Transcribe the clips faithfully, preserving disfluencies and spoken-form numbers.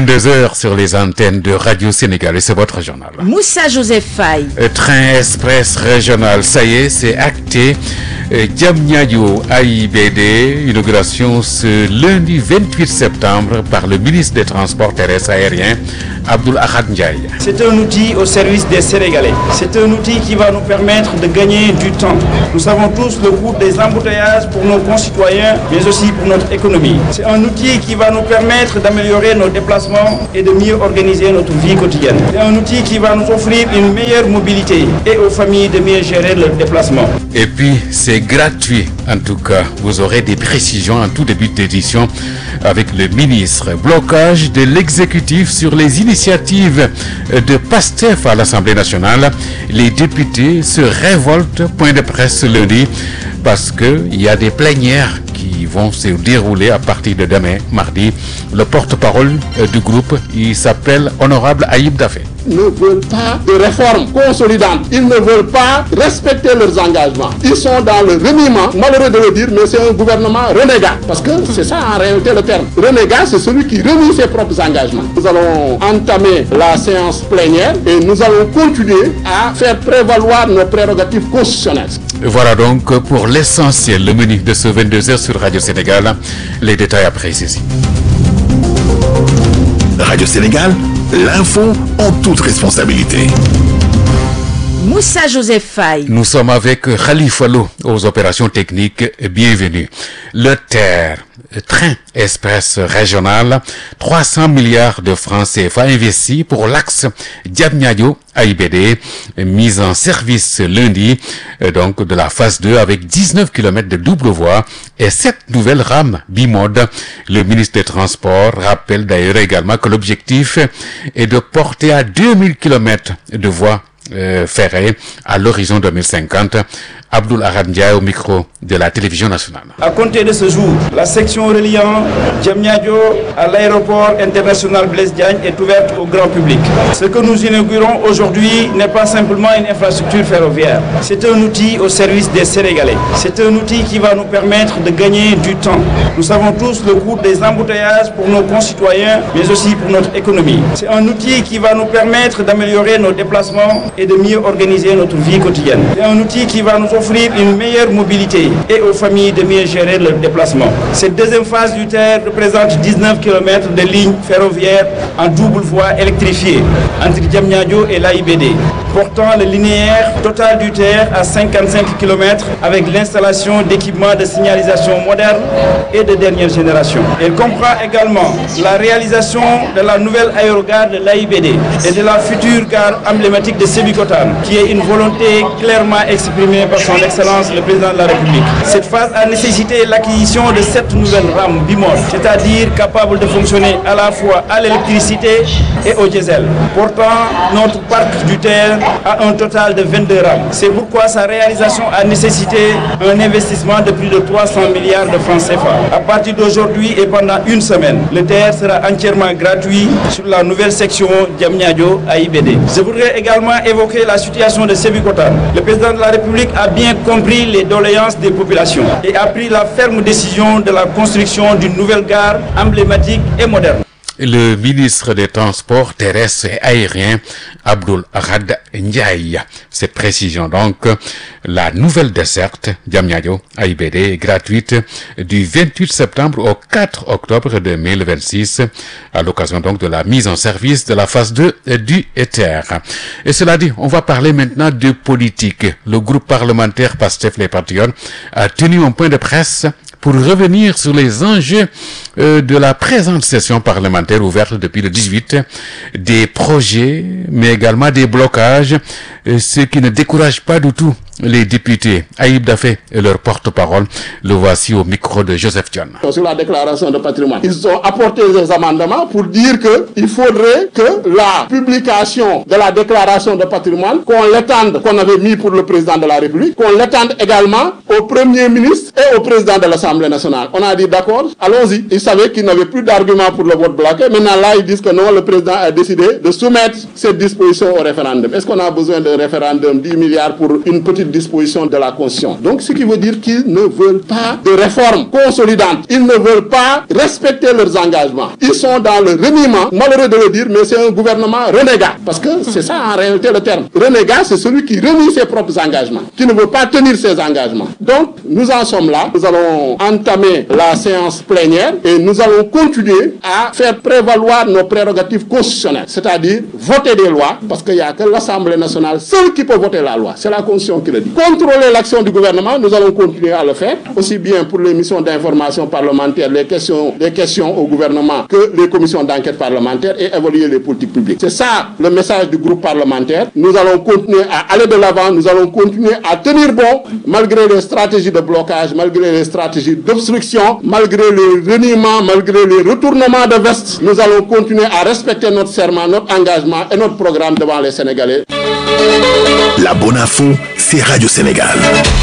vingt-deux heures sur les antennes de Radio Sénégal et c'est votre journal. Moussa Joseph Faye. Train express régional, ça y est, c'est acté. Diamniadio A I B D, inauguration ce lundi vingt-huit septembre par le ministre des Transports terrestres aériens, Abdoul Ahad Ndiaye. C'est un outil au service des Sénégalais. C'est un outil qui va nous permettre de gagner du temps. Nous savons tous le coût des embouteillages pour nos concitoyens, mais aussi pour notre économie. C'est un outil qui va nous permettre d'améliorer nos déplacements et de mieux organiser notre vie quotidienne. C'est un outil qui va nous offrir une meilleure mobilité et aux familles de mieux gérer leurs déplacements. Et puis, c'est gratuit. En tout cas, vous aurez des précisions en tout début d'édition avec le ministre. Blocage de l'exécutif sur les initiatives de PASTEF à l'Assemblée nationale. Les députés se révoltent. Point de presse ce lundi parce qu'il y a des plénières qui vont se dérouler à partir de demain, mardi. Le porte-parole du groupe, il s'appelle Honorable Ayib Daffé. Ils ne veulent pas de réformes consolidantes. Ils ne veulent pas respecter leurs engagements. Ils sont dans le reniement, malheureux de le dire, mais c'est un gouvernement renégat. Parce que c'est ça en réalité le terme. Renégat, c'est celui qui renie ses propres engagements. Nous allons entamer la séance plénière et nous allons continuer à faire prévaloir nos prérogatives constitutionnelles. Voilà donc pour l'essentiel, le menu de ce vingt-deux heures sur Radio Sénégal. Les détails après ceci. Radio Sénégal, l'info en toute responsabilité. Moussa Joseph Faye. Nous sommes avec Khalifa Lo aux opérations techniques. Bienvenue. Le T E R, train express régional, trois cents milliards de francs C F A investis pour l'axe Diamniadio A I B D, mise en service lundi, donc de la phase deux avec dix-neuf kilomètres de double voie et sept nouvelles rames bimode. Le ministre des Transports rappelle d'ailleurs également que l'objectif est de porter à deux mille kilomètres de voies Euh, ferré à l'horizon deux mille cinquante. Abdoul Ahad Ndiaye au micro de la télévision nationale. À compter de ce jour, la section reliant Diamniadio à l'aéroport international Blaise Diagne est ouverte au grand public. Ce que nous inaugurons aujourd'hui n'est pas simplement une infrastructure ferroviaire. C'est un outil au service des Sénégalais. C'est un outil qui va nous permettre de gagner du temps. Nous savons tous le coût des embouteillages pour nos concitoyens, mais aussi pour notre économie. C'est un outil qui va nous permettre d'améliorer nos déplacements et de mieux organiser notre vie quotidienne. C'est un outil qui va nous offrir une meilleure mobilité et aux familles de mieux gérer leurs déplacements. Cette deuxième phase du T E R représente dix-neuf kilomètres de lignes ferroviaires en double voie électrifiée entre Diamniadio et l'A I B D, portant le linéaire total du T E R à cinquante-cinq kilomètres avec l'installation d'équipements de signalisation modernes et de dernière génération. Elle comprend également la réalisation de la nouvelle aérogare de l'A I B D et de la future gare emblématique de Sébikotane, qui est une volonté clairement exprimée par son Excellence le Président de la République. Cette phase a nécessité l'acquisition de sept nouvelles rames bimode, c'est-à-dire capables de fonctionner à la fois à l'électricité et au diesel, portant notre parc du T E R à un total de vingt-deux rames. C'est pourquoi sa réalisation a nécessité un investissement de plus de trois cents milliards de francs C F A. À partir d'aujourd'hui et pendant une semaine, le T E R sera entièrement gratuit sur la nouvelle section Diamniadio A I B D. Je voudrais également évoquer la situation de Sébikotane. Le Président de la République a bien compris les doléances des populations et a pris la ferme décision de la construction d'une nouvelle gare emblématique et moderne. Le ministre des Transports terrestres et aériens, Abdoul Ahad Ndiaye. Cette précision donc, la nouvelle desserte Diamniadio A I B D est gratuite du vingt-huit septembre au quatre octobre deux mille vingt-six, à l'occasion donc de la mise en service de la phase deux du T E R. Et cela dit, on va parler maintenant de politique. Le groupe parlementaire PASTEF Les Patriotes a tenu un point de presse pour revenir sur les enjeux euh, de la présente session parlementaire ouverte depuis le dix-huit, des projets, mais également des blocages, euh, ce qui ne décourage pas du tout les députés. Ayib Daffé et leur porte-parole, le voici au micro de Joseph Dione. Sur la déclaration de patrimoine, ils ont apporté des amendements pour dire que il faudrait que la publication de la déclaration de patrimoine, qu'on l'étende, qu'on avait mis pour le président de la République, qu'on l'étende également au Premier ministre et au président de l'Assemblée nationale. On a dit d'accord, allons-y. Ils savaient qu'ils n'avaient plus d'arguments pour le vote bloqué. Maintenant là, ils disent que non, le président a décidé de soumettre cette disposition au référendum. Est-ce qu'on a besoin de d'un référendum, dix milliards pour une petite disposition de la Constitution. Donc ce qui veut dire qu'ils ne veulent pas de réformes consolidantes. Ils ne veulent pas respecter leurs engagements. Ils sont dans le reniement, malheureux de le dire, mais c'est un gouvernement renégat. Parce que c'est ça en réalité le terme. Renégat, c'est celui qui renie ses propres engagements, qui ne veut pas tenir ses engagements. Donc nous en sommes là. Nous allons entamer la séance plénière et nous allons continuer à faire prévaloir nos prérogatives constitutionnelles, c'est-à-dire voter des lois, parce qu'il n'y a que l'Assemblée nationale seule qui peut voter la loi. C'est la Constitution qui le dit. Contrôler l'action du gouvernement, nous allons continuer à le faire, aussi bien pour les missions d'information parlementaire, les questions, les questions au gouvernement, que les commissions d'enquête parlementaire et évaluer les politiques publiques. C'est ça le message du groupe parlementaire. Nous allons continuer à aller de l'avant, nous allons continuer à tenir bon, malgré les stratégies de blocage, malgré les stratégies d'obstruction, malgré les reniements, malgré les retournements de veste. Nous allons continuer à respecter notre serment, notre engagement et notre programme devant les Sénégalais. La bonne info, c'est Radio Sénégal.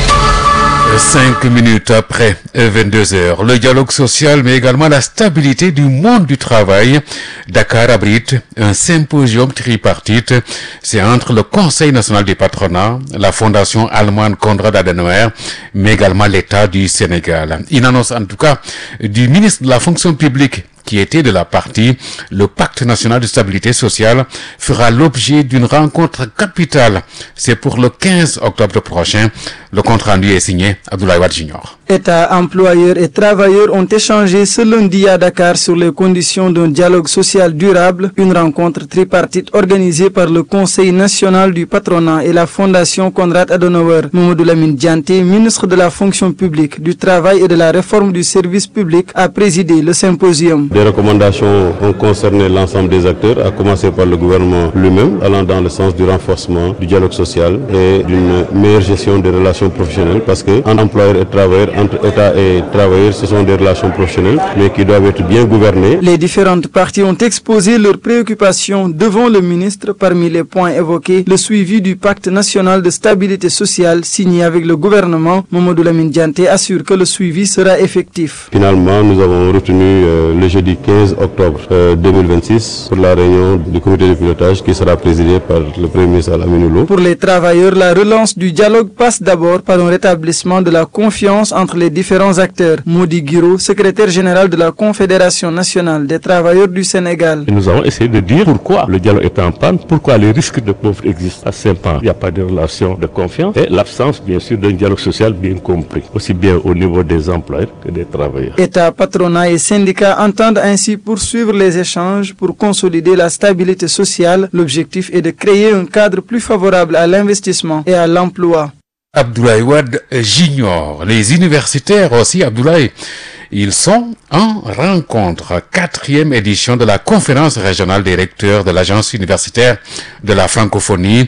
Cinq minutes après vingt-deux heures, le dialogue social mais également la stabilité du monde du travail. Dakar abrite un symposium tripartite. C'est entre le Conseil national du patronat, la fondation allemande Konrad Adenauer, mais également l'État du Sénégal. Une annonce en tout cas du ministre de la fonction publique qui était de la partie. Le pacte national de stabilité sociale fera l'objet d'une rencontre capitale. C'est pour le quinze octobre prochain. Le compte rendu est signé Abdoulaye Wade Junior. État, employeurs et travailleurs ont échangé ce lundi à Dakar sur les conditions d'un dialogue social durable. Une rencontre tripartite organisée par le Conseil national du patronat et la Fondation Konrad Adenauer. Mamadou Lamine Dianté, ministre de la fonction publique, du travail et de la réforme du service public, a présidé le symposium. Des recommandations ont concerné l'ensemble des acteurs, à commencer par le gouvernement lui-même, allant dans le sens du renforcement du dialogue social et d'une meilleure gestion des relations professionnelles, parce que entre employeurs et travailleurs, entre État et travailleurs, ce sont des relations professionnelles, mais qui doivent être bien gouvernées. Les différentes parties ont exposé leurs préoccupations devant le ministre. Parmi les points évoqués, le suivi du pacte national de stabilité sociale signé avec le gouvernement. Mamadou Lamine Dianté assure que le suivi sera effectif. Finalement, nous avons retenu euh, le jeudi quinze octobre euh, deux mille vingt-six pour la réunion du comité de pilotage qui sera présidé par le Premier ministre Aminou Lo. Pour les travailleurs, la relance du dialogue passe d'abord par un rétablissement de la confiance entre les différents acteurs. Modi Guiro, secrétaire général de la Confédération nationale des travailleurs du Sénégal. Et nous avons essayé de dire pourquoi le dialogue est en panne, pourquoi les risques de pauvreté existent à Saint-Pan. Il n'y a pas de relation de confiance et l'absence bien sûr d'un dialogue social bien compris, aussi bien au niveau des employeurs que des travailleurs. État, patronat et syndicats entendent ainsi poursuivre les échanges pour consolider la stabilité sociale. L'objectif est de créer un cadre plus favorable à l'investissement et à l'emploi. Abdoulaye Wade Junior. Les universitaires aussi, Abdoulaye, ils sont en rencontre. Quatrième édition de la conférence régionale des recteurs de l'agence universitaire de la francophonie.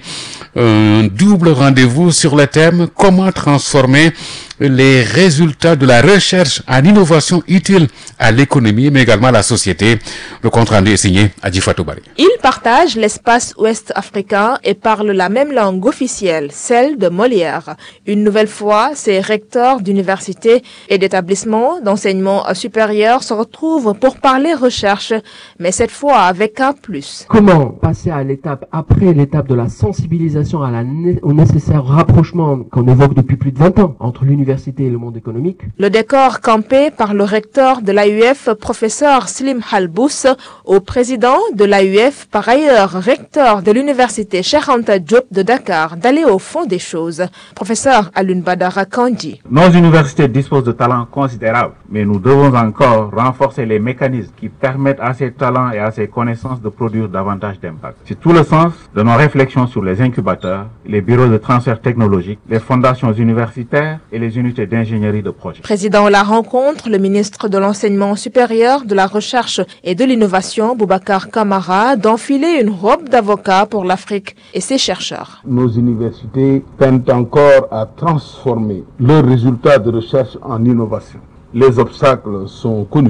Un double rendez-vous sur le thème « Comment transformer les résultats de la recherche en innovation utile à l'économie, mais également à la société ». Le compte rendu est signé Adji Fatou Bari. Ils partagent l'espace ouest africain et parlent la même langue officielle, celle de Molière. Une nouvelle fois, ces recteurs d'universités et d'établissements d'enseignement supérieur se retrouvent pour parler recherche, mais cette fois avec un plus. Comment passer à l'étape, après l'étape de la sensibilisation à la né- au nécessaire rapprochement qu'on évoque depuis plus de vingt ans entre l'université et le monde économique. Le décor campé par le recteur de l'A U F, professeur Slim Halbous, au président de l'A U F, par ailleurs recteur de l'université Cheikh Anta Diop de Dakar, d'aller au fond des choses. Professeur Alioune Badara Kandji. Nos universités disposent de talents considérables, mais nous devons encore renforcer les mécanismes qui permettent à ces talents et à ces connaissances de produire davantage d'impact. C'est tout le sens de nos réflexions sur les incubateurs, les bureaux de transfert technologique, les fondations universitaires et les unités d'ingénierie de projet. Président de la rencontre, le ministre de l'Enseignement supérieur, de la Recherche et de l'Innovation, Boubacar Camara, d'enfiler une robe d'avocat pour l'Afrique et ses chercheurs. Nos universités peinent encore à transformer leurs résultats de recherche en innovation. Les obstacles sont connus.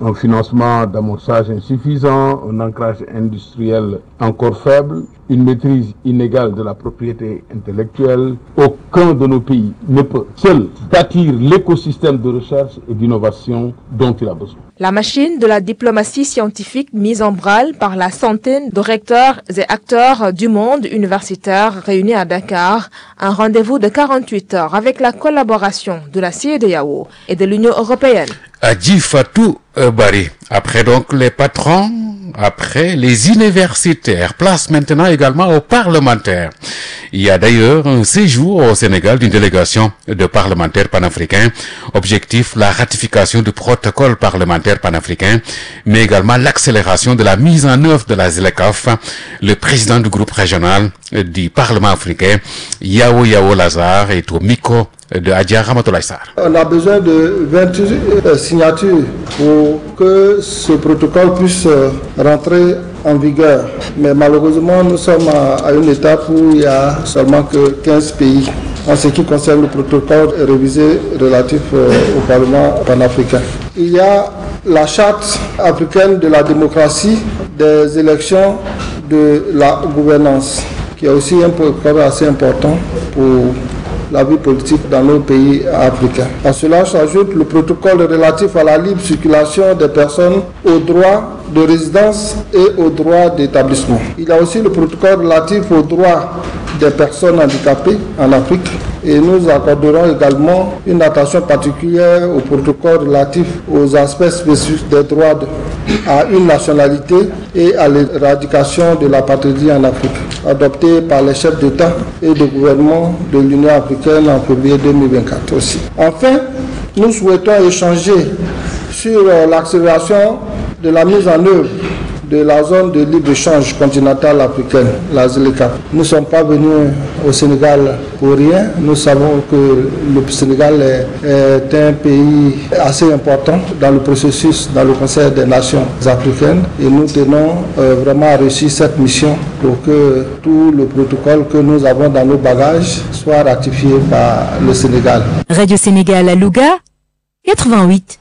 un financement d'amorçage insuffisant, un ancrage industriel encore faible, une maîtrise inégale de la propriété intellectuelle. Aucun de nos pays ne peut seul bâtir l'écosystème de recherche et d'innovation dont il a besoin. La machine de la diplomatie scientifique mise en branle par la centaine de recteurs et acteurs du monde universitaire réunis à Dakar, un rendez-vous de quarante-huit heures avec la collaboration de la C E D E A O et de l'Union européenne. Adji Fatou Bari, après donc les patrons, après les universitaires, place maintenant également aux parlementaires. Il y a d'ailleurs un séjour au Sénégal d'une délégation de parlementaires panafricains. Objectif, la ratification du protocole parlementaire panafricain, mais également l'accélération de la mise en œuvre de la ZLECAf. Le président du groupe régional du Parlement africain, Yao Yao Lazare, est au micro de Adja Ramatoulaye Sarr. On a besoin de vingt-huit signatures pour que ce protocole puisse rentrer en vigueur. Mais malheureusement, nous sommes à, à une étape où il n'y a seulement que quinze pays en ce qui concerne le protocole révisé relatif au Parlement panafricain. Il y a la charte africaine de la démocratie, des élections, de la gouvernance, qui est aussi un protocole assez important pour la vie politique dans nos pays africains. À cela s'ajoute le protocole relatif à la libre circulation des personnes, aux droits de résidence et aux droits d'établissement. Il y a aussi le protocole relatif aux droits des personnes handicapées en Afrique et nous accorderons également une attention particulière au protocole relatif aux aspects spécifiques des droits de, à une nationalité et à l'éradication de l'apatridie en Afrique, adopté par les chefs d'État et de gouvernement de l'Union africaine en février deux mille vingt-quatre aussi. Enfin, nous souhaitons échanger sur l'accélération de la mise en œuvre de la zone de libre-échange continentale africaine, la ZLECAf. Nous ne sommes pas venus au Sénégal pour rien. Nous savons que le Sénégal est, est un pays assez important dans le processus, dans le Conseil des Nations africaines. Et nous tenons euh, vraiment à réussir cette mission pour que tout le protocole que nous avons dans nos bagages soit ratifié par le Sénégal. Radio Sénégal à Louga, quatre-vingt-huit.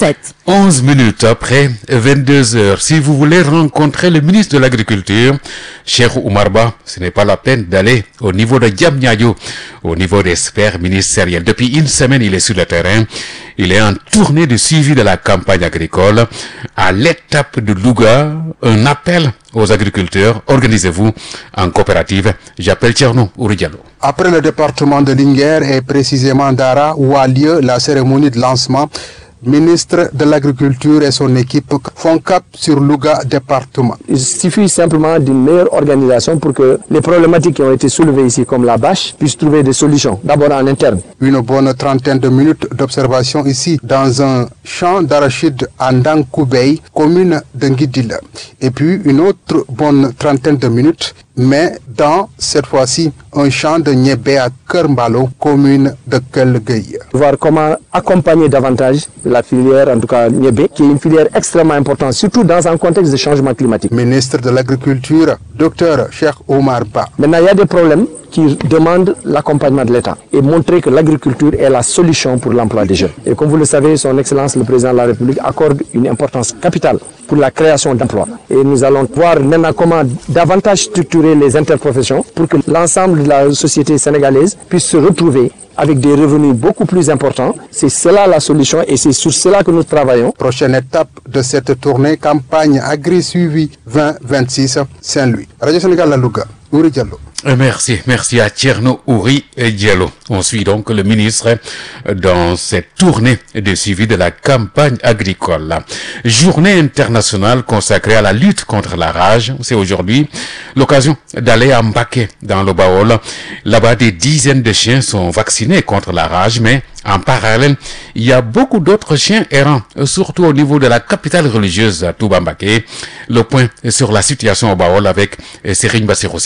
onze minutes après vingt-deux heures. Si vous voulez rencontrer le ministre de l'Agriculture, Cheikh Oumar Ba, ce n'est pas la peine d'aller au niveau de Diamniadio, au niveau des sphères ministérielles. Depuis une semaine, il est sur le terrain. Il est en tournée de suivi de la campagne agricole. À l'étape de Louga, un appel aux agriculteurs. Organisez-vous en coopérative. J'appelle Tcherno Ouridialo. Après le département de Linguère et précisément d'Ara, où a lieu la cérémonie de lancement, ministre de l'Agriculture et son équipe font cap sur Louga département. Il suffit simplement d'une meilleure organisation pour que les problématiques qui ont été soulevées ici, comme la bâche, puissent trouver des solutions, d'abord en interne. Une bonne trentaine de minutes d'observation ici, dans un champ d'arachide à Ndankoubey, commune de Nguidil. Et puis une autre bonne trentaine de minutes, mais dans, cette fois-ci, un champ de Niébé à Kermbalo, commune de Kelgueï. Voir comment accompagner davantage la filière, en tout cas Niébé, qui est une filière extrêmement importante, surtout dans un contexte de changement climatique. Ministre de l'Agriculture, docteur Cheikh Oumar Ba. Maintenant, il y a des problèmes qui demandent l'accompagnement de l'État et montrer que l'agriculture est la solution pour l'emploi des jeunes. Et comme vous le savez, son Excellence le Président de la République accorde une importance capitale pour la création d'emplois. Et nous allons voir maintenant comment davantage structurer les interprofessions pour que l'ensemble de la société sénégalaise puisse se retrouver avec des revenus beaucoup plus importants. C'est cela la solution et c'est sur cela que nous travaillons. Prochaine étape de cette tournée, campagne Agri-Suivi vingt vingt-six, Saint-Louis. Radio Sénégal, la Louga, Ouri Diallo. Merci, merci à Tcherno Ouri Diallo. On suit donc le ministre dans cette tournée de suivi de la campagne agricole. Journée internationale consacrée à la lutte contre la rage. C'est aujourd'hui l'occasion d'aller à Mbaké dans le Baol. Là-bas, des dizaines de chiens sont vaccinés contre la rage, mais en parallèle, il y a beaucoup d'autres chiens errants, surtout au niveau de la capitale religieuse Touba Mbaké. Le point sur la situation au Baol avec Serigne Bassirou Sylla.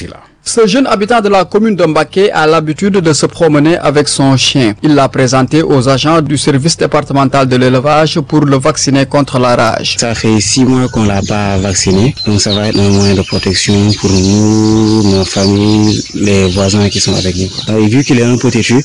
Ce jeune habitant de la commune de Mbacké a l'habitude de se promener avec son chien. Il l'a présenté aux agents du service départemental de l'élevage pour le vacciner contre la rage. Ça fait six mois qu'on l'a pas vacciné, donc ça va être un moyen de protection pour nous, nos familles, les voisins qui sont avec nous. Et vu qu'il est un peu têtu,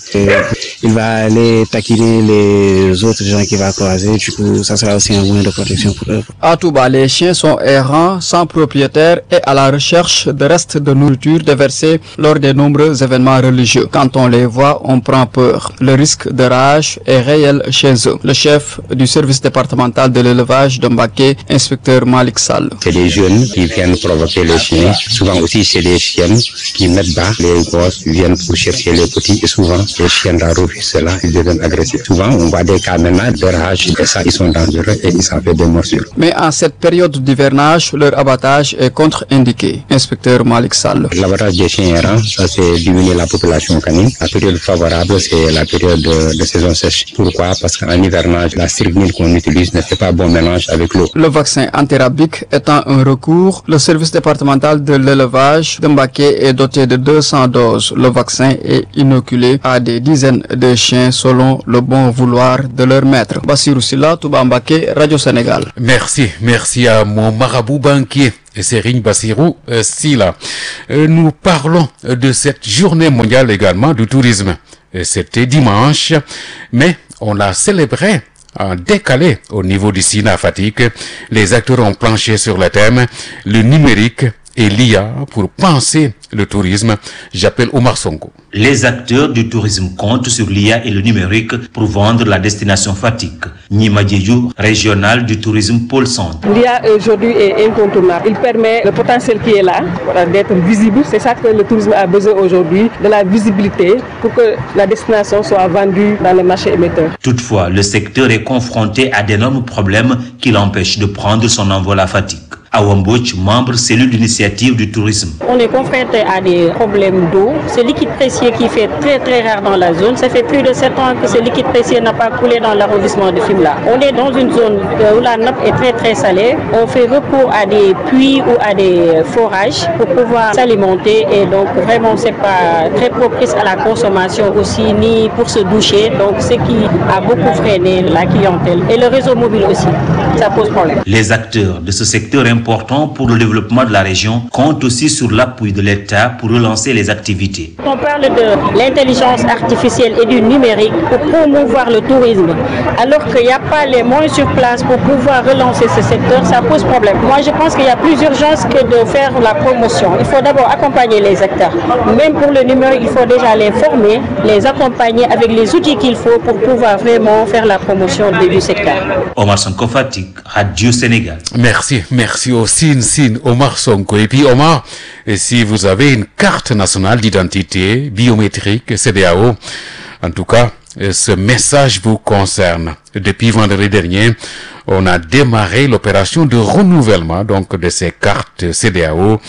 il va aller taquiner les autres gens qu'il va croiser, du coup ça sera aussi un moyen de protection pour eux. À Touba, les chiens sont errants, sans propriétaire et à la recherche de restes de nourriture déversés lors des nombreux événements religieux. Quand on les voit, on prend peur. Le risque de rage est réel chez eux. Le chef du service départemental de l'élevage de Mbacké, inspecteur Malik Sall. C'est des jeunes qui viennent provoquer les chiens. Souvent aussi, c'est des chiennes qui mettent bas. Les gosses viennent pour chercher les petits et souvent, les chiens dans cela, ils deviennent agressifs. Souvent, on voit des cas maintenant de rage et ça, ils sont dangereux et ils s'en fait des morsures. Mais en cette période d'hivernage, leur abattage est contre-indiqué. Inspecteur Malik Sall. L'abattage des chiens errants, ça c'est diminuer la population canine. La période favorable, c'est la période de, de saison sèche. Pourquoi? Parce qu'en hivernage, la strychnine qu'on utilise ne fait pas bon mélange avec l'eau. Le vaccin antirabique étant un recours, le service départemental de l'élevage de Mbacké est doté de deux cents doses. Le vaccin est inoculé à des dizaines de chiens selon le bon vouloir de leur maître. Bassirou Silla, Touba Mbacké, Radio Sénégal. Merci, merci à mon marabout banquier. Serigne Bassirou euh, Silla. Euh, nous parlons de cette journée mondiale également du tourisme. Euh, C'était dimanche, mais on l'a célébré en décalé au niveau du Sina Fatick. Les acteurs ont planché sur le thème le numérique et l'I A pour penser le tourisme. J'appelle Omar Sonko. Les acteurs du tourisme comptent sur l'I A et le numérique pour vendre la destination Fatick. Nima Diédhiou, régional du tourisme Pôle Centre. L'I A aujourd'hui est incontournable. Il permet le potentiel qui est là d'être visible. C'est ça que le tourisme a besoin aujourd'hui, de la visibilité pour que la destination soit vendue dans les marchés émetteurs. Toutefois, le secteur est confronté à d'énormes problèmes qui l'empêchent de prendre son envol à Fatick. Awambouch, membre cellule d'initiative du tourisme. On est confronté à des problèmes d'eau. Ce liquide précieux qui fait très très rare dans la zone. Ça fait plus de sept ans que ce liquide précieux n'a pas coulé dans l'arrondissement de Fimela. On est dans une zone où la nappe est très très salée. On fait recours à des puits ou à des forages pour pouvoir s'alimenter et donc vraiment c'est pas très propice à la consommation aussi ni pour se doucher. Donc ce qui a beaucoup freiné la clientèle et le réseau mobile aussi. Ça pose problème. Les acteurs de ce secteur important pour le développement de la région comptent aussi sur l'appui de l'État pour relancer les activités. On parle de l'intelligence artificielle et du numérique pour promouvoir le tourisme. Alors qu'il n'y a pas les moyens sur place pour pouvoir relancer ce secteur, ça pose problème. Moi, je pense qu'il y a plus d'urgence que de faire la promotion. Il faut d'abord accompagner les acteurs. Même pour le numérique, il faut déjà les former, les accompagner avec les outils qu'il faut pour pouvoir vraiment faire la promotion du secteur. Omar Sonko Fatick, Radio Sénégal. Merci, merci au Sine Sine Omar Sonko. Et puis Omar, et si vous avez une carte nationale d'identité biométrique C D A O, en tout cas, ce message vous concerne. Depuis vendredi dernier, on a démarré l'opération de renouvellement donc de ces cartes C D A O.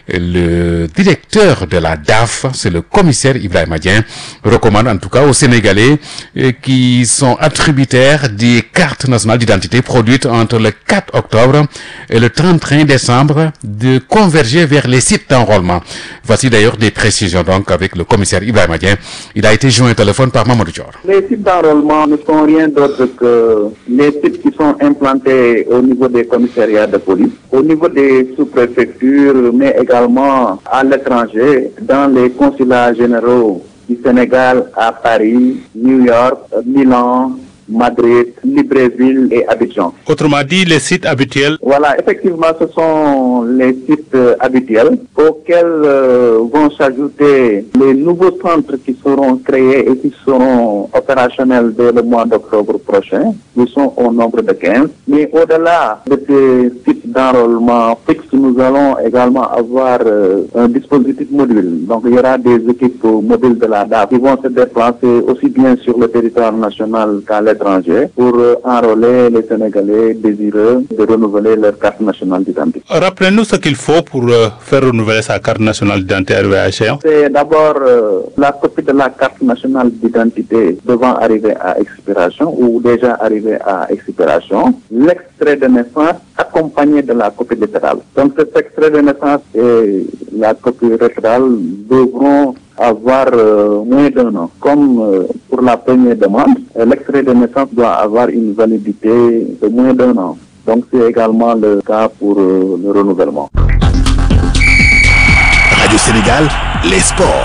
Le directeur de la D A F, c'est le commissaire Ibrahima Dieng, recommande en tout cas aux Sénégalais qui sont attributaires des cartes nationales d'identité produites entre le quatre octobre et le trente et un décembre de converger vers les sites d'enrôlement. Voici d'ailleurs des précisions donc avec le commissaire Ibrahima Dieng. Il a été joint au téléphone par Mamadou Dior. Les sites d'enrôlement ne sont rien d'autre que les sites qui sont implantés au niveau des commissariats de police, au niveau des sous-préfectures, mais également à l'étranger, dans les consulats généraux du Sénégal à Paris, New York, Milan, Madrid, Libreville et Abidjan. Autrement dit, les sites habituels. Voilà, effectivement, ce sont les sites euh, habituels auxquels euh, vont s'ajouter les nouveaux centres qui seront créés et qui seront opérationnels dès le mois d'octobre prochain. Ils sont au nombre de quinze. Mais au-delà de ces sites d'enrôlement fixe, nous allons également avoir euh, un dispositif module. Donc, il y aura des équipes mobiles de la D A F qui vont se déplacer aussi bien sur le territoire national qu'à l'étranger l'étranger pour euh, enrôler les Sénégalais désireux de renouveler leur carte nationale d'identité. Rappelez-nous ce qu'il faut pour euh, faire renouveler sa carte nationale d'identité arrivée à échéance. C'est d'abord euh, la copie de la carte nationale d'identité devant arriver à expiration ou déjà arriver à expiration, l'extrait de naissance accompagné de la copie littérale. Donc cet extrait de naissance et la copie littérale devront avoir euh, moins d'un an. Comme euh, pour la première demande, euh, l'extrait de naissance doit avoir une validité de moins d'un an. Donc c'est également le cas pour euh, le renouvellement. Radio Sénégal, les sports.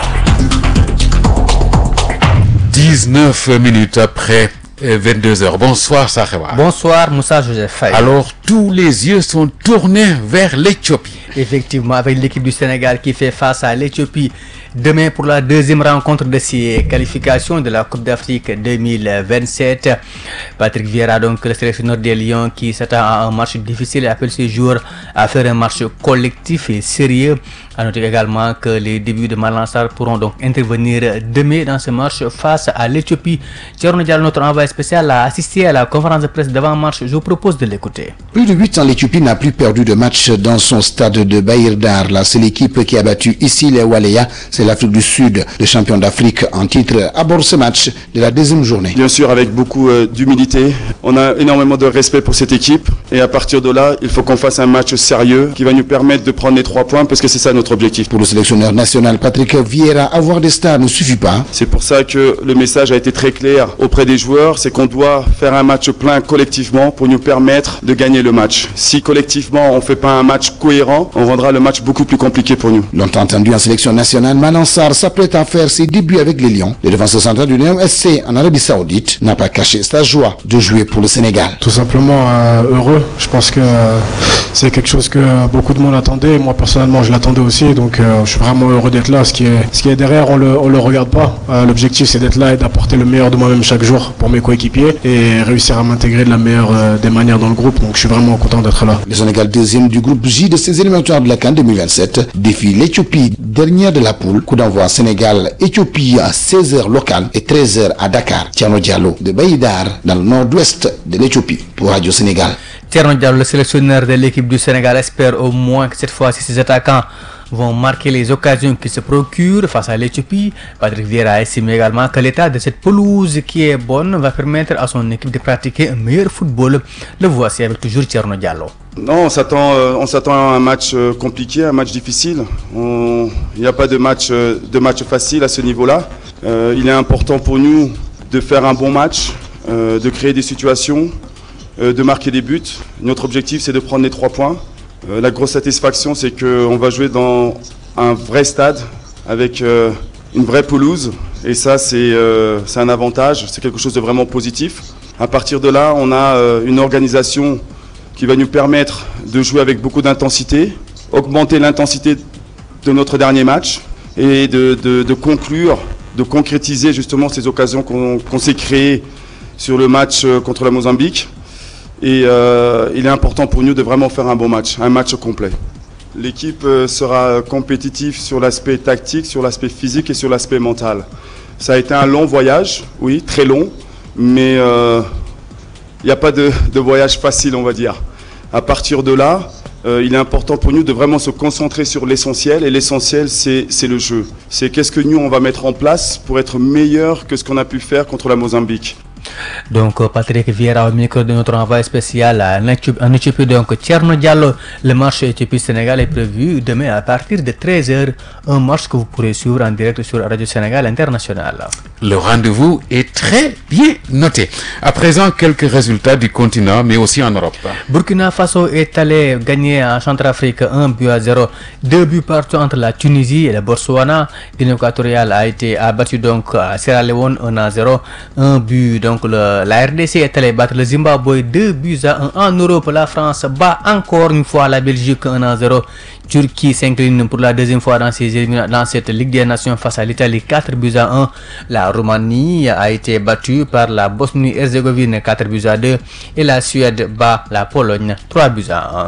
dix-neuf minutes après vingt-deux heures. Bonsoir Sahewa. Bonsoir Moussa Joseph Faye. Alors tous les yeux sont tournés vers l'Éthiopie. Effectivement, avec l'équipe du Sénégal qui fait face à l'Éthiopie demain pour la deuxième rencontre de ces qualifications de la Coupe d'Afrique deux mille vingt-sept. Patrick Vieira, donc le sélectionneur des Lions, qui s'attend à un match difficile, appelle ses joueurs à faire un match collectif et sérieux. À noter également que les débuts de Malang Sarr pourront donc intervenir demain dans ce match face à l'Éthiopie. Thierno Diallo, notre envoyé spécial, a assisté à la conférence de presse d'avant-match. Je vous propose de l'écouter. Plus de huit ans, l'Éthiopie n'a plus perdu de match dans son stade de Bahir Dar. La seule équipe qui a battu ici les Waleya, c'est l'Afrique du Sud, le champion d'Afrique en titre, aborde ce match de la deuxième journée. Bien sûr, avec beaucoup euh, d'humilité. On a énormément de respect pour cette équipe. Et à partir de là, il faut qu'on fasse un match sérieux qui va nous permettre de prendre les trois points parce que c'est ça notre objectif. Pour le sélectionneur national Patrick Vieira, avoir des stars ne suffit pas. C'est pour ça que le message a été très clair auprès des joueurs, c'est qu'on doit faire un match plein collectivement pour nous permettre de gagner le match. Si collectivement on ne fait pas un match cohérent, on rendra le match beaucoup plus compliqué pour nous. Longtemps entendu en sélection nationale, Malang Sarr s'apprête à faire ses débuts avec les Lions. Le défenseur central du Lion S C en Arabie Saoudite n'a pas caché sa joie de jouer pour le Sénégal. Tout simplement euh, heureux. Je pense que euh, c'est quelque chose que beaucoup de monde attendait. Moi personnellement je l'attendais aussi, donc euh, je suis vraiment heureux d'être là. Ce qui est, ce qui est derrière, on le, on le regarde pas. Euh, l'objectif c'est d'être là et d'apporter le meilleur de moi-même chaque jour pour mes coéquipiers et réussir à m'intégrer de la meilleure euh, des manières dans le groupe. Donc je suis vraiment content d'être là. Le Sénégal, deuxième du groupe J de ces éliminatoires de la CAN deux mille vingt-sept, défie l'Éthiopie, dernière de la poule. Coup d'envoi Sénégal-Éthiopie à seize heures locales et treize heures à Dakar. Thierno Diallo de Baïdar, dans le nord-ouest de l'Éthiopie, pour Radio Sénégal. Thierno Diallo, le sélectionneur de l'équipe du Sénégal, espère au moins que cette fois-ci ses attaquants vont marquer les occasions qu'ils se procurent face à l'Éthiopie. Patrick Vieira estime également que l'état de cette pelouse qui est bonne va permettre à son équipe de pratiquer un meilleur football. Le voici avec toujours Thierno Diallo. Non, on s'attend, euh, on s'attend à un match euh, compliqué, un match difficile. On... Il n'y a pas de match, euh, de match facile à ce niveau-là. Euh, il est important pour nous de faire un bon match, euh, de créer des situations, euh, de marquer des buts. Notre objectif, c'est de prendre les trois points. Euh, la grosse satisfaction, c'est qu'on va jouer dans un vrai stade avec euh, une vraie pelouse. Et ça, c'est euh, c'est un avantage, c'est quelque chose de vraiment positif. À partir de là, on a euh, une organisation qui va nous permettre de jouer avec beaucoup d'intensité, augmenter l'intensité de notre dernier match et de, de, de conclure, de concrétiser justement ces occasions qu'on qu'on s'est créées sur le match contre la Mozambique. Et euh, il est important pour nous de vraiment faire un bon match, un match complet. L'équipe euh, sera compétitive sur l'aspect tactique, sur l'aspect physique et sur l'aspect mental. Ça a été un long voyage, oui, très long, mais euh, il n'y a pas de, de voyage facile, on va dire. À partir de là, euh, il est important pour nous de vraiment se concentrer sur l'essentiel, et l'essentiel, c'est c'est le jeu. C'est qu'est-ce que nous, on va mettre en place pour être meilleur que ce qu'on a pu faire contre la Mozambique. Donc Patrick Vieira au micro de notre envoyé spécial en Éthiopie, en Éthiopie. Donc Thierno Diallo, le match Éthiopie-Sénégal est prévu demain à partir de treize heures, un match que vous pourrez suivre en direct sur Radio Sénégal International. Le rendez-vous est très bien noté. À présent, quelques résultats du continent, mais aussi en Europe. Burkina Faso est allé gagner en Centrafrique un but à zéro, deux buts partout entre la Tunisie et le Botswana. Guinée équatoriale a été abattu donc à Sierra Leone un à zéro, un but donc le, la R D C est allé battre le Zimbabwe deux buts à un. En Europe, la France bat encore une fois la Belgique un à zéro. Turquie s'incline pour la deuxième fois dans, ces, dans cette Ligue des Nations face à l'Italie quatre buts à un. La Roumanie a été battue par la Bosnie-Herzégovine quatre buts à deux et la Suède bat la Pologne trois buts à un.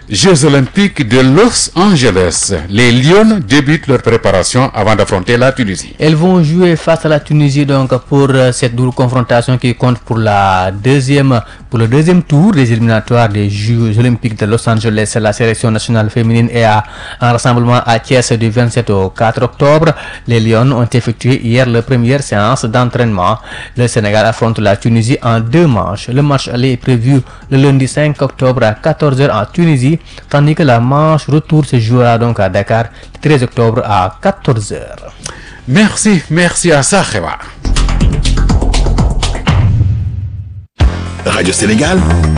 Jeux olympiques de Los Angeles. Les Lions débutent leur préparation avant d'affronter la Tunisie. Elles vont jouer face à la Tunisie donc pour euh, cette double confrontation qui compte pour la deuxième pour le deuxième tour des éliminatoires des Jeux olympiques de Los Angeles. La sélection nationale féminine est à un rassemblement à Thiès du vingt-sept au quatre octobre. Les Lions ont effectué hier leur première séance d'entraînement. Le Sénégal affronte la Tunisie en deux manches. Le match aller est prévu le lundi cinq octobre à quatorze heures en Tunisie, tandis que la manche retour se jouera donc à Dakar le treize octobre à quatorze heures. Merci, merci à Sakhewa. Radio Sénégal.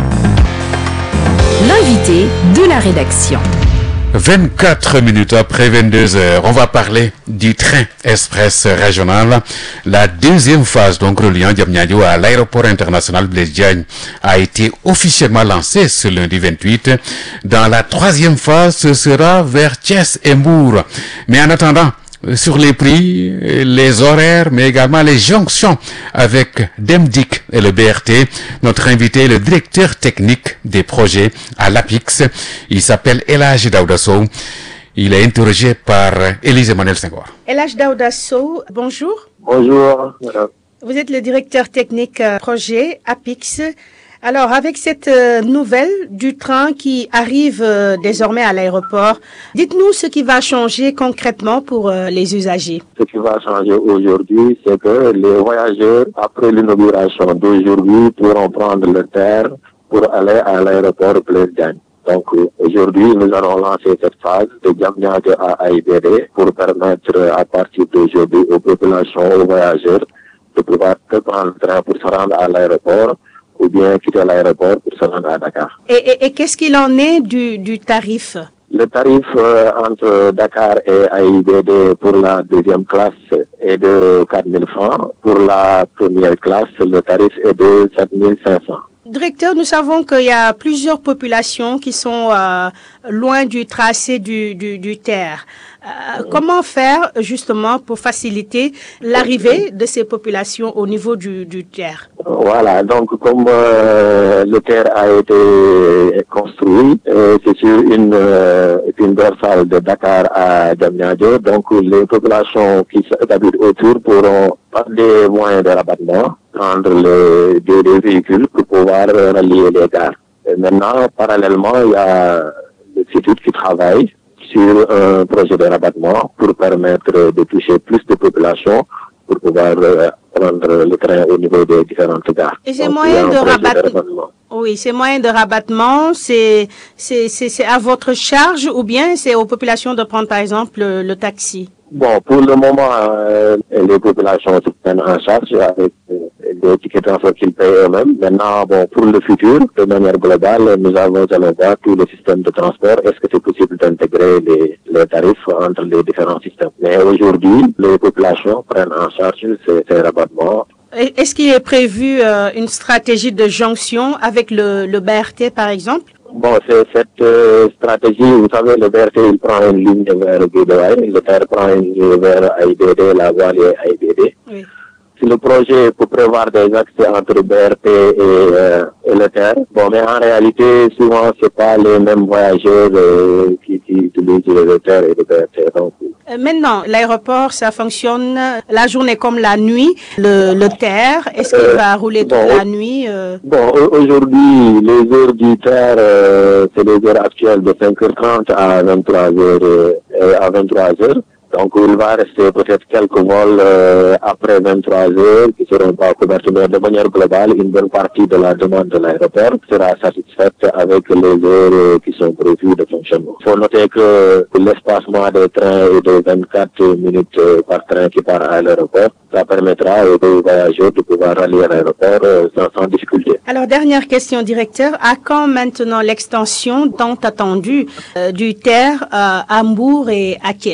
L'invité de la rédaction. vingt-quatre minutes après vingt-deux heures, on va parler du train express régional. La deuxième phase, donc reliant Diamniadio à l'aéroport international Blaise Diagne, a été officiellement lancée ce lundi vingt-huit. Dans la troisième phase, ce sera vers Thiès et Mbour. Mais en attendant, sur les prix, les horaires, mais également les jonctions avec Demdik et le B R T. Notre invité est le directeur technique des projets à l'APIX. Il s'appelle Elhadji Daouda Sow. Il est interrogé par Élise Emmanuel Senghor. Elhadji Daouda Sow, bonjour. Bonjour. Vous êtes le directeur technique euh, projet APIX. Alors, avec cette euh, nouvelle du train qui arrive euh, désormais à l'aéroport, dites-nous ce qui va changer concrètement pour euh, les usagers. Ce qui va changer aujourd'hui, c'est que les voyageurs, après l'inauguration d'aujourd'hui, pourront prendre le T E R pour aller à l'aéroport Blaise Diagne. Donc aujourd'hui, nous allons lancer cette phase de Diamniadio à A I B D pour permettre à partir d'aujourd'hui aux populations, aux voyageurs, de pouvoir prendre le train pour se rendre à l'aéroport ou bien quitter l'aéroport pour se rendre à Dakar. Et, et, et qu'est-ce qu'il en est du, du tarif? Le tarif euh, entre Dakar et A I B D pour la deuxième classe est de quatre mille francs. Pour la première classe, le tarif est de sept mille cinq cents. Directeur, nous savons qu'il y a plusieurs populations qui sont euh, loin du tracé du, du, du T E R. Euh, comment faire justement pour faciliter l'arrivée de ces populations au niveau du, du T E R? Voilà, donc comme euh, le T E R a été construit, euh, c'est sur une, euh, une dorsale de Dakar à Diamniadio, donc les populations qui habitent autour pourront par des moyens de rabattement prendre les, des, des véhicules pour pouvoir rallier les gares. Et maintenant, parallèlement, il y a l'institut qui travaille sur un projet de rabattement pour permettre de toucher plus de populations pour pouvoir euh, prendre le train au niveau des différentes gares. Et ces moyens de rabattement, oui, ces moyens de rabattement, c'est c'est c'est à votre charge ou bien c'est aux populations de prendre par exemple le, le taxi? Bon, pour le moment, euh, les populations se prennent en charge avec euh, des tickets de transport qu'ils payent eux-mêmes. Maintenant, bon, pour le futur, de manière globale, nous allons aller voir tout le système de transport. Est-ce que c'est possible d'intégrer les, les tarifs entre les différents systèmes? Mais aujourd'hui, les populations prennent en charge ces, ces rabattements. Est-ce qu'il est prévu euh, une stratégie de jonction avec le, le B R T, par exemple? Bon, c'est cette euh, stratégie, vous savez, le B R T, il prend une ligne vers Guédiawaye, le T E R prend une ligne vers A I B D, la voie liée A I B D. Oui. Si le projet peut prévoir des accès entre B R T et, euh, et le T E R, bon, mais en réalité, souvent, c'est pas les mêmes voyageurs euh, qui, qui utilisent le T E R et le B R T. Donc, euh, maintenant, l'aéroport, ça fonctionne la journée comme la nuit. Le, le T E R, est-ce qu'il euh, va rouler toute bon, la nuit euh... Bon, aujourd'hui, les heures du T E R, euh, c'est les heures actuelles de cinq heures trente à vingt-trois heures. Euh, à vingt-trois heures. Donc, il va rester peut-être quelques vols euh, après vingt-trois heures qui seront pas couverts, mais de manière globale, une bonne partie de la demande de l'aéroport sera satisfaite avec les heures euh, qui sont prévues de fonctionnement. Il faut noter que l'espacement des trains est de vingt-quatre minutes euh, par train qui part à l'aéroport. Ça permettra aux voyageurs de pouvoir rallier à l'aéroport euh, sans, sans difficulté. Alors, dernière question, directeur. À quand maintenant l'extension tant attendue euh, du T E R euh, à Mbour et à Thiès?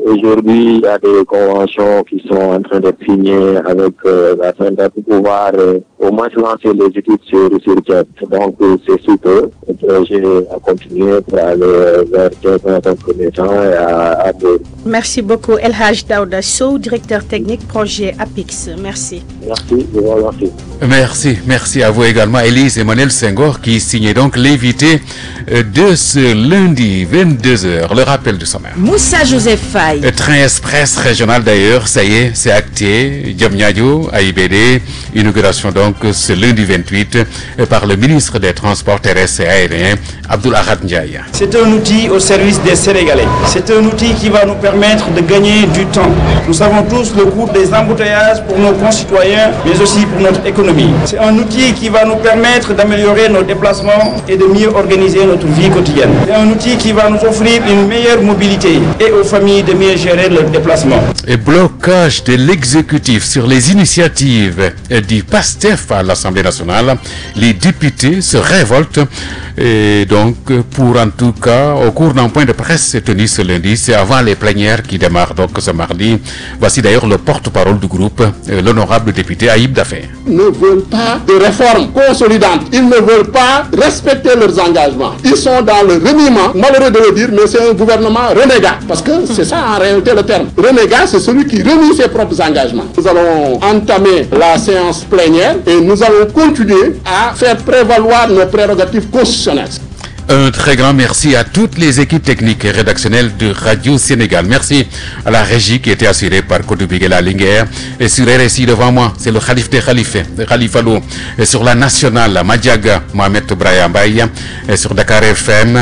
Aujourd'hui, il y a des conventions qui sont en train d'être signées avec euh, la C N T A pour pouvoir euh, au moins lancer les études sur, sur Thiès. Donc, euh, c'est sous peu. Le projet a continué pour aller vers Thiès dans un premier temps et à, à deux. Merci beaucoup, El Hadj Daouda Sow, directeur technique projet A P I X. Merci. Merci, je vous remercie. Merci, merci à vous également, Élise Emmanuel Senghor, qui signait donc l'invité de ce lundi vingt-deux heures. Le rappel du sommaire. Moussa Joseph Faye. Le train express régional d'ailleurs, ça y est, c'est acté. Diamniadio, A I B D, inauguration donc ce lundi vingt-huit par le ministre des Transports terrestres et aériens, Abdoul Ahad Ndiaye. C'est un outil au service des Sénégalais. C'est un outil qui va nous permettre de gagner du temps. Nous savons tous le coût des embouteillages pour nos concitoyens, mais aussi pour notre économie. C'est un outil qui va nous permettre d'améliorer nos déplacements et de mieux organiser notre vie quotidienne. C'est un outil qui va nous offrir une meilleure mobilité et aux familles de mieux gérer leurs déplacements. Et blocage de l'exécutif sur les initiatives du PASTEF à l'Assemblée nationale. Les députés se révoltent. Et donc, pour en tout cas, au cours d'un point de presse tenu ce lundi, c'est avant les plénières qui démarrent donc ce mardi. Voici d'ailleurs le porte-parole du groupe, l'honorable député Aïb Dafé. Ils ne veulent pas de réformes consolidantes. Ils ne veulent pas respecter leurs engagements. Ils sont dans le reniement, malheureux de le dire, mais c'est un gouvernement renégat. Parce que c'est ça en réalité le terme. Renégat, c'est celui qui renie ses propres engagements. Nous allons entamer la séance plénière et nous allons continuer à faire prévaloir nos prérogatives constitutionnelles. Un très grand merci à toutes les équipes techniques et rédactionnelles de Radio Sénégal. Merci à la régie qui était assurée par Kodou Biguela Linguère. Et sur R S I devant moi, c'est le Khalif de Khalife, Khalifa Lo. Et sur la nationale, Madiaga, Mohamed Brahim Baye. Et sur Dakar F M,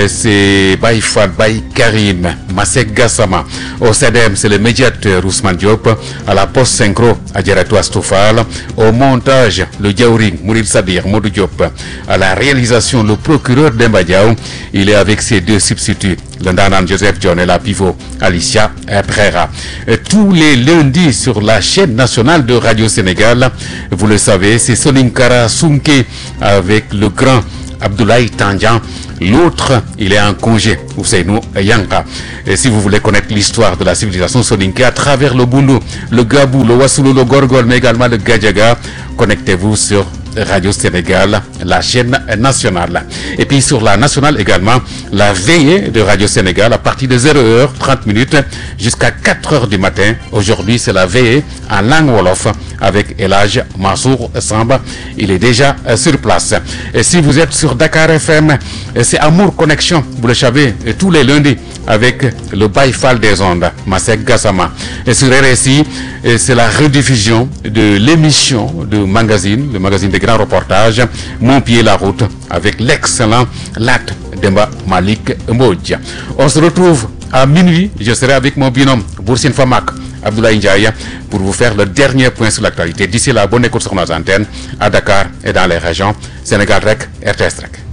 c'est Baye Fad, Baye Karim, Masek Gassama. Au C D M, c'est le médiateur Ousmane Diop. À la poste synchro, Adjaratou Astoufal. Au montage, le Diaouring, Mourid Sadir, Modou Diop. À la réalisation, le procureur de Badiaou, il est avec ses deux substituts, le Ndanan Joseph John et la pivot Alicia Prera. Tous les lundis sur la chaîne nationale de Radio Sénégal, vous le savez, c'est Soninkara Sunke avec le grand Abdoulaye Tandian. L'autre, il est en congé, Ousseynou Yanka. Et si vous voulez connaître l'histoire de la civilisation soninké à travers le Boulou, le Gabou, le Wassoulou, le Gorgol, mais également le Gadjaga, connectez-vous sur Radio Sénégal, la chaîne nationale. Et puis sur la nationale également, la veillée de Radio Sénégal à partir de zéro heure trente minutes jusqu'à quatre heures du matin. Aujourd'hui, c'est la veillée en langue wolof avec El Hadj Mansour Samba. Il est déjà sur place. Et si vous êtes sur Dakar F M, c'est Amour Connexion, vous le savez, tous les lundis avec le Baïfal des ondes, Masek Gassama. Et sur R S I, c'est la rediffusion de l'émission de magazine, le magazine des grands reportages, Mon pied la route, avec l'excellent Lat Demba Malik Mbodja. On se retrouve à minuit, je serai avec mon binôme Boursine Famak, Abdoulaye Ndiaye, pour vous faire le dernier point sur l'actualité. D'ici là, bonne écoute sur nos antennes, à Dakar et dans les régions. Sénégal Rec, R T S Rec.